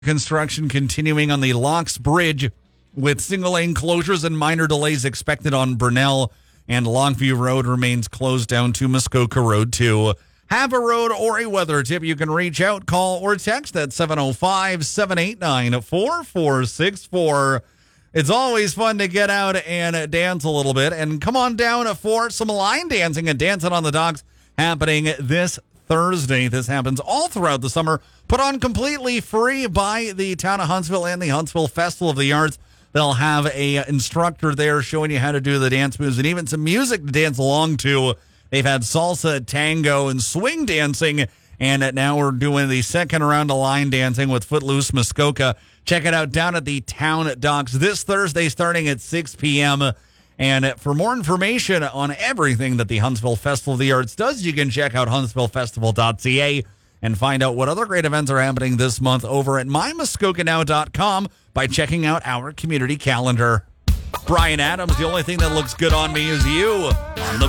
Construction continuing on the Locks Bridge with single-lane closures and minor delays expected on Burnell, and Longview Road remains closed down to Muskoka Road too. Have a road or a weather tip, you can reach out, call, or text at 705-789-4464. It's always fun to get out and dance a little bit. And come on down for some line dancing and Dancing on the Docks happening this Thursday. This happens all throughout the summer. Put on completely free by the town of Huntsville and the Huntsville Festival of the Arts. They'll have a instructor there showing you how to do the dance moves and even some music to dance along to. They've had salsa, tango, and swing dancing. And now we're doing the second round of line dancing with Footloose Muskoka. Check it out down at the town docks this Thursday starting at 6 p.m. And for more information on everything that the Huntsville Festival of the Arts does, you can check out huntsvillefestival.ca and find out what other great events are happening this month over at mymuskokanow.com by checking out our community calendar. Brian Adams, the only thing that looks good on me is you on the